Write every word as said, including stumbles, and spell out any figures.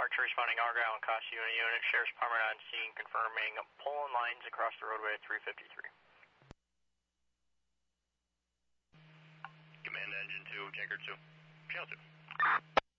Archer responding Argyle and Cost Unit Unit. Sheriff's Department on scene confirming pulling lines across the roadway at three fifty-three. Command Engine two, Tanker two. Channel two.